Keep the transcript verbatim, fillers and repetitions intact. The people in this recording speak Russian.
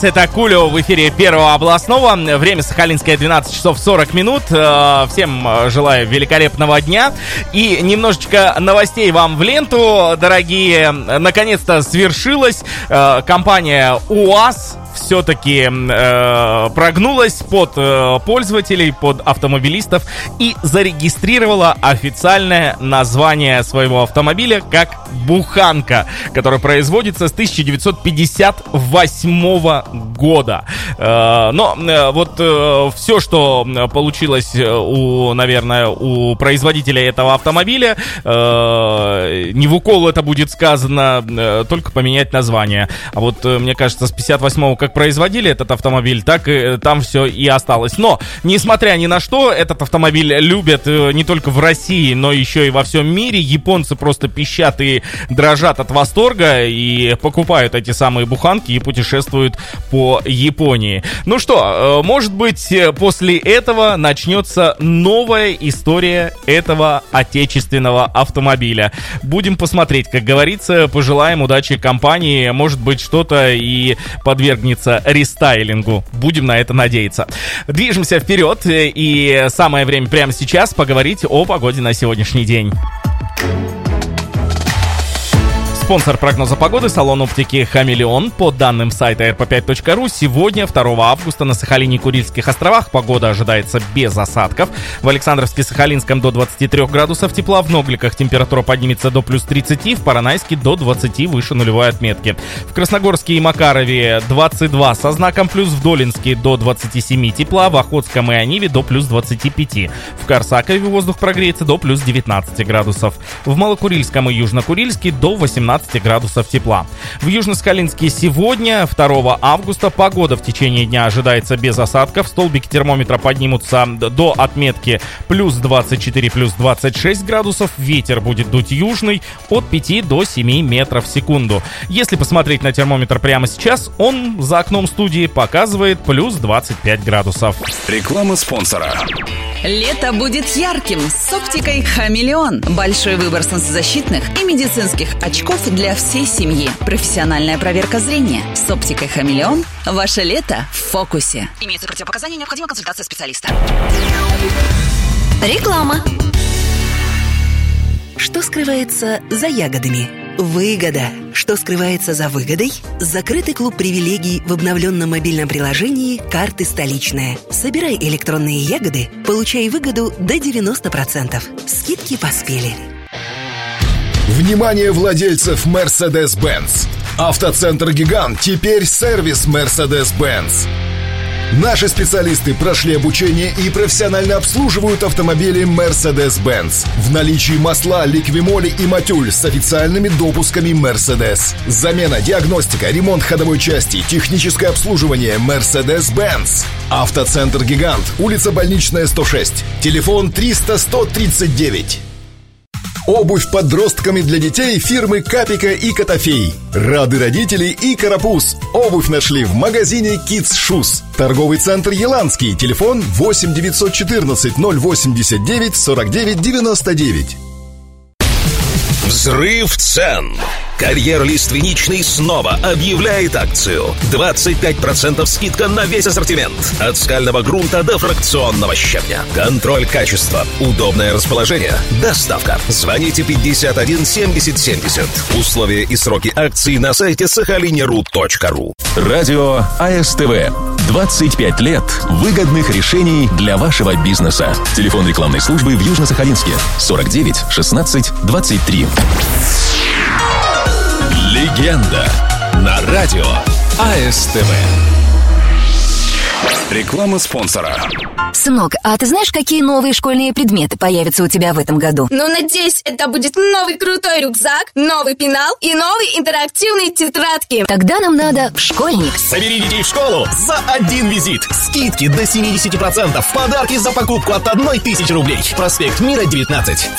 Это Кулио в эфире Первого областного. Время сахалинское, двенадцать часов сорок минут. Всем желаю великолепного дня. И немножечко новостей вам в ленту, дорогие. Наконец-то свершилось. Компания УАЗ все-таки э, прогнулась под э, пользователей, под автомобилистов и зарегистрировала официальное название своего автомобиля как «Буханка», который производится с тысяча девятьсот пятьдесят восьмого года. Э, но э, вот э, все, что получилось у, наверное, у производителя этого автомобиля, э, не в укол это будет сказано, э, только поменять название. А вот э, мне кажется, с пятьдесят восьмого как производили этот автомобиль, так и там все и осталось. Но, несмотря ни на что, этот автомобиль любят не только в России, но еще и во всем мире. Японцы просто пищат и дрожат от восторга и покупают эти самые буханки и путешествуют по Японии. Ну что, может быть, после этого начнется новая история этого отечественного автомобиля. Будем посмотреть, как говорится, пожелаем удачи компании. Может быть, что-то и подвергнется рестайлингу. Будем на это надеяться. Движемся вперед, и самое время прямо сейчас поговорить о погоде на сегодняшний день. Спонсор прогноза погоды — салон оптики «Хамелеон». По данным сайта эр пэ пять точка ру, сегодня, второго августа, на Сахалине и Курильских островах погода ожидается без осадков. В Александровске-Сахалинском до двадцати трёх градусов тепла, в Ногликах температура поднимется до плюс тридцати, в Поронайске до двадцати, выше нулевой отметки. В Красногорске и Макарове двадцать два со знаком плюс, в Долинске до двадцати семи тепла, в Охотском и Ониве до плюс двадцати пяти. В Корсакове воздух прогреется до плюс девятнадцати градусов. В Малокурильском и Южнокурильске до восемнадцати градусов тепла. В Южно-Сахалинске сегодня, второго августа, погода в течение дня ожидается без осадков. Столбики термометра поднимутся до отметки плюс двадцать четыре, плюс двадцать шесть градусов. Ветер будет дуть южный от пяти до семи метров в секунду. Если посмотреть на термометр прямо сейчас, он за окном студии показывает плюс двадцать пять градусов. Реклама спонсора. Лето будет ярким с оптикой «Хамелеон». Большой выбор солнцезащитных и медицинских очков для всей семьи. Профессиональная проверка зрения. С оптикой «Хамелеон» ваше лето в фокусе. Имеются противопоказания, необходима консультация специалиста. Реклама. Что скрывается за ягодами? Выгода. Что скрывается за выгодой? Закрытый клуб привилегий в обновленном мобильном приложении «Карты Столичная». Собирай электронные ягоды, получай выгоду до девяноста процентов. Скидки поспели. Внимание владельцев Mercedes-Benz! Автоцентр «Гигант» теперь сервис Mercedes-Benz. Наши специалисты прошли обучение и профессионально обслуживают автомобили Mercedes-Benz. В наличии масла, ликвимоли и матюль с официальными допусками Mercedes. Замена, диагностика, ремонт ходовой части, техническое обслуживание Mercedes-Benz. Автоцентр «Гигант», улица Больничная, сто шесть. Телефон триста сто тридцать девять. Обувь подростками для детей фирмы Капика и Котофей. Рады родители и Карапуз. Обувь нашли в магазине Kids Shoes. Торговый центр Еланский. Телефон восемь девятьсот четырнадцать ноль восемьдесят девять сорок девять девяносто девять. Взрыв цен. Карьер Лиственничный снова объявляет акцию. двадцать пять процентов скидка на весь ассортимент. От скального грунта до фракционного щебня. Контроль качества. Удобное расположение. Доставка. Звоните пятьдесят один семьдесят семьдесят. Условия и сроки акции на сайте сахалинеру точка ру. Радио АСТВ. двадцать пять лет выгодных решений для вашего бизнеса. Телефон рекламной службы в Южно-Сахалинске. сорок девять шестнадцать двадцать три. Легенда на радио АСТВ. Реклама спонсора. Сынок, а ты знаешь, какие новые школьные предметы появятся у тебя в этом году? Ну, надеюсь, это будет новый крутой рюкзак, новый пенал и новые интерактивные тетрадки. Тогда нам надо в школьник. Собери детей в школу за один визит. Скидки до семьдесят процентов. Подарки за покупку от одной тысячи рублей. Проспект Мира, девятнадцать.